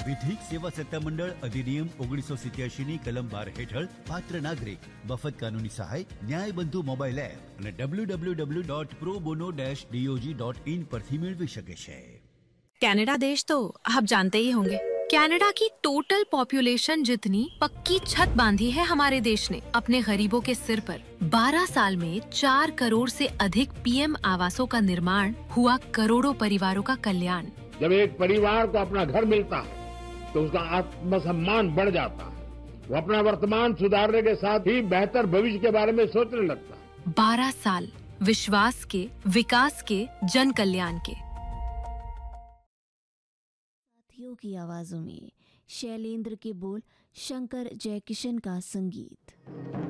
વિધિક સેવા સત્તામંડળ અધિનિયમ 1987ની કલમ 12 હેઠળ પાત્ર નાગરિક મફત કાનૂની સહાય ન્યાય બંધુ મોબાઈલ એપ અને www.probono-dog.in પરથી મેળવી શકે છે। कनाडा देश तो आप जानते ही होंगे। कनाडा की टोटल पॉपुलेशन जितनी पक्की छत बांधी है हमारे देश ने अपने गरीबों के सिर पर। 12 साल में 4 करोड़ से अधिक पीएम आवासों का निर्माण हुआ, करोड़ों परिवारों का कल्याण। जब एक परिवार को अपना घर मिलता है तो उसका आत्मसम्मान बढ़ जाता है, वो अपना वर्तमान सुधारने के साथ ही बेहतर भविष्य के बारे में सोचने लगता है। 12 साल विश्वास के, विकास के, जन कल्याण के। साथियों की आवाजों में शैलेंद्र के बोल, शंकर जयकिशन का संगीत।